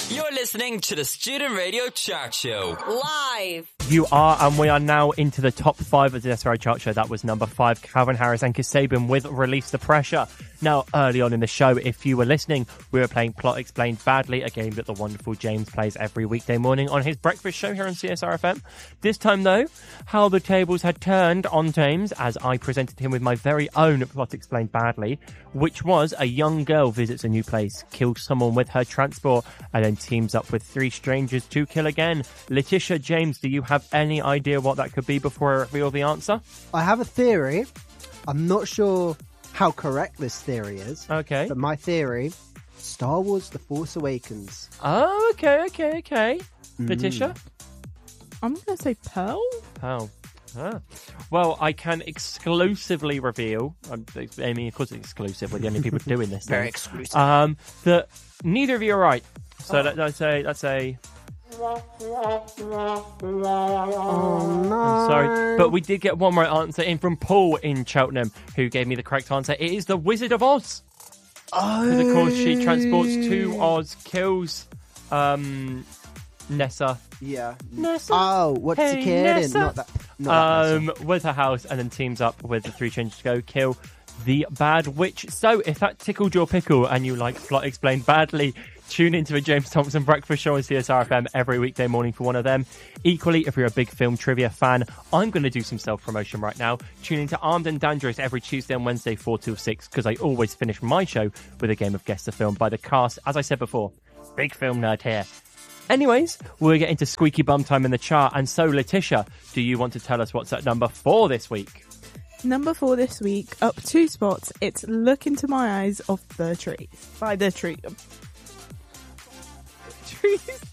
You're listening to the Student Radio Chart Show. Live. You are, and we are now into the top 5 of the SRO Chart Show. That was number 5, Calvin Harris and Kasabian with Release the Pressure. Now, early on in the show, if you were listening, we were playing Plot Explained Badly, a game that the wonderful James plays every weekday morning on his breakfast show here on CSRFM. This time, though, how the tables had turned on James as I presented him with my very own Plot Explained Badly, which was a young girl visits a new place, kills someone with her transport, and then teams up with 3 strangers to kill again. Letitia, James, do you have any idea what that could be before I reveal the answer? I have a theory. I'm not sure how correct this theory is. Okay. But my theory, Star Wars The Force Awakens. Oh, okay. Letitia? I'm going to say Pearl. Pearl. Ah. Well, I can exclusively reveal, I mean, of course it's exclusive, we're the only people doing this. Very exclusive. That neither of you are right. So let's say... Oh, no. I'm sorry, but we did get one right answer in from Paul in Cheltenham, who gave me the correct answer. It is the Wizard of Oz. Because, of course, she transports to Oz, kills Nessa. Yeah. Nessa. Oh, what's the Hey, kid? Nessa. Not that With her house, and then teams up with the 3 strangers to go kill the Bad Witch. So, if that tickled your pickle and you like Plot Explained Badly, tune into the James Thompson Breakfast Show on CSRFM every weekday morning for one of them. Equally, if you're a big film trivia fan, I'm going to do some self-promotion right now. Tune into Armed and Dangerous every Tuesday and Wednesday, 4 till 6, because I always finish my show with a game of Guess the Film by the cast. As I said before, big film nerd here. Anyways, we'll get into squeaky bum time in the chart. And so, Letitia, do you want to tell us what's at number 4 this week? Number 4 this week, up 2 spots. It's Look Into My Eyes of the Tree. By the Tree. Trees.